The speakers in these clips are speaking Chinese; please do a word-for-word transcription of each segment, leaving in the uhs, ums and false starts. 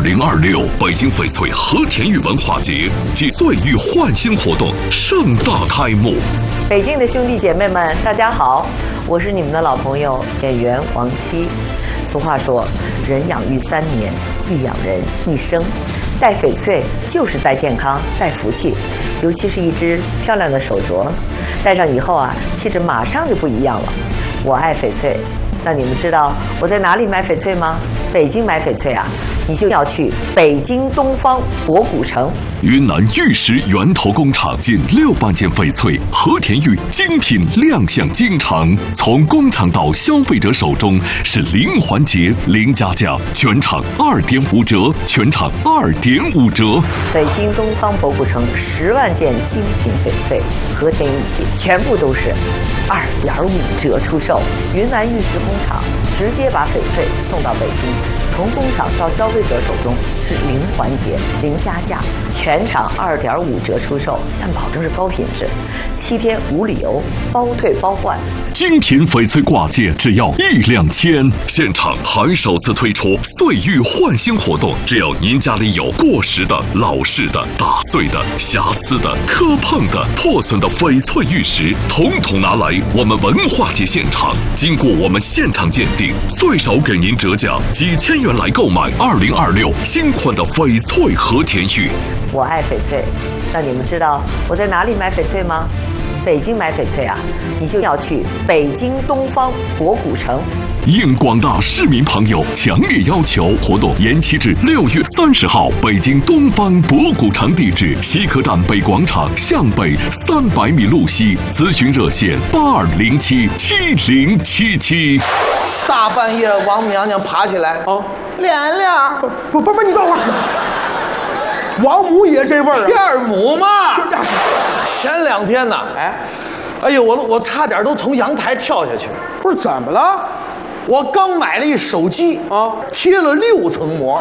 零二六北京翡翠和田玉文化节暨岁玉焕新活动盛大开幕。 北京的兄弟姐妹们，大家好，我是你们的老朋友演员王七。俗话说，人养育三年，必养人一生。戴翡翠就是戴健康、戴福气，尤其是一只漂亮的手镯，戴上以后啊，气质马上就不一样了。我爱翡翠，那你们知道我在哪里买翡翠吗？北京买翡翠啊，你就要去北京东方博古城。 云南玉石源头工厂近六万件翡翠和田玉精品亮相京城，从工厂到消费者手中是零环节、零加价，全场二点五折，全场二点五折。 北京东方博古城十万件精品翡翠和田玉器，全部都是二点五折出售。云南玉石工厂直接把翡翠送到北京，从工厂到消费者手中是零环节、零加价，全场二点五折出售，但保证是高品质，七天无理由，包退包换。 精品翡翠挂件只要一两千，现场还首次推出岁玉焕新活动，只要您家里有过时的、老式的、打碎的、瑕疵的、磕碰的、破损的翡翠玉石，统统拿来我们文化节现场，经过我们现场鉴定，最少给您折价几千元来购买二零二六新款的翡翠和田玉。 我爱翡翠，那你们知道我在哪里买翡翠吗？北京买翡翠啊，你就要去北京东方博古城。 应广大市民朋友强烈要求，活动延期至六月三十号。北京东方博古城地址：西客站北广场向北三百米路西。咨询热线：八二零七七零七七。 大半夜，王母娘娘爬起来，哦，莲莲， 不不不，你等会儿。王母也这味儿啊？ 二母嘛。前两天呢，哎，哎呦，我我差点都从阳台跳下去。 不是怎么了？ 我刚买了一手机啊，贴了六层膜，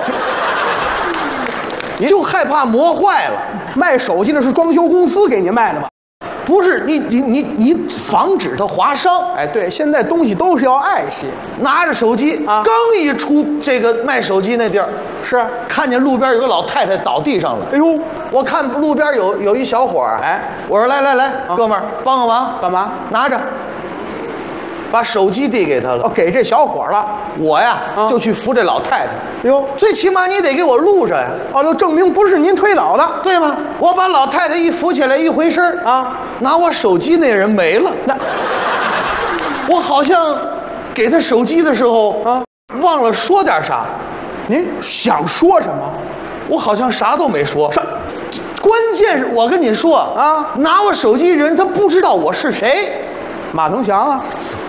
就害怕膜坏了。 卖手机的是装修公司给你卖的吧？ 不是，你你你你防止它划伤。 哎，对，现在东西都是要爱惜。 拿着手机啊，刚一出这个卖手机那地儿， 是看见路边有个老太太倒地上了。哎呦，我看路边有有一小伙儿，哎，我说来来来，啊、哥们儿帮个忙， 干嘛？ 拿着，把手机递给他了。 哦，给这小伙了。 我呀、啊、就去扶这老太太。 哟， 最起码你得给我录上呀。 哦，就证明不是您推倒的， 对吗？我把老太太一扶起来，一回身啊，拿我手机那人没了。那我好像给他手机的时候啊，忘了说点啥。 您想说什么？ 我好像啥都没说。关键是我跟你说啊，拿我手机人他不知道我是谁。 马腾祥啊。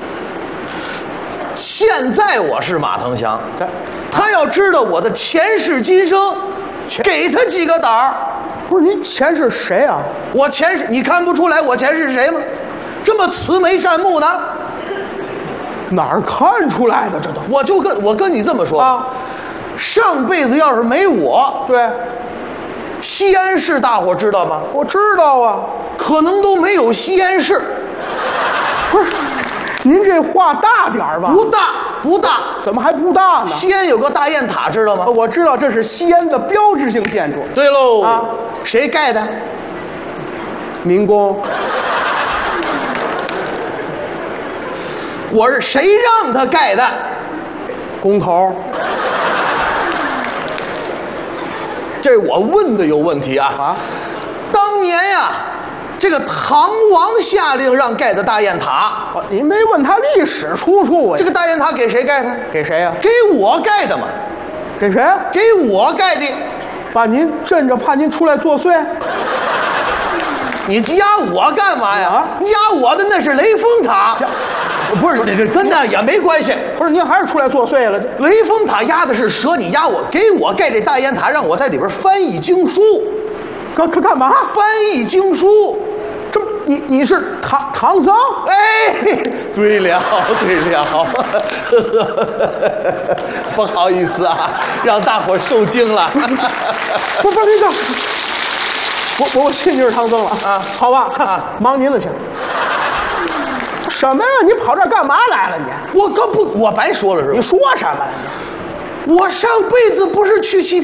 现在我是马腾祥，他要知道我的前世今生，给他几个胆儿。 不是您前世谁啊？ 我前世你看不出来我前世是谁吗？这么慈眉善目的， 哪儿看出来的？这都我就跟我跟你这么说啊，上辈子要是没我， 对， 西安市大伙知道吗？ 我知道啊， 可能都没有西安市。 不是。您这话大点儿吧？ 不大，不大， 怎么还不大呢？ 西安有个大雁塔，知道吗？ 我知道，这是西安的标志性建筑。 对喽，啊，谁盖的？ 民工。 我是谁让他盖的？ 工头。 这我问的有问题啊！啊，当年呀。这个唐王下令让盖的大雁塔， 哦，您没问他历史出处啊？ 这个大雁塔给谁盖的？ 给谁呀、啊？ 给我盖的嘛。 给谁？ 给我盖的。 把您镇着，怕您出来作祟。 你压我干嘛呀？啊、压我的那是雷峰塔。不是，这个跟那也没关系。 不是，您还是出来作祟了。 雷峰塔压的是蛇，你压我，给我盖这大雁塔，让我在里边翻译经书。 干干干嘛？ 翻译经书。 这你你是唐唐僧？ 哎，对了对了，不好意思啊，让大伙受惊了。 不不，那个，我我信你是唐僧了啊，好吧，啊，忙您的去。什么呀？你跑这儿干嘛来了你？ 我可不，我白说了是吧？ 你说什么了你？ 我上辈子不是去西天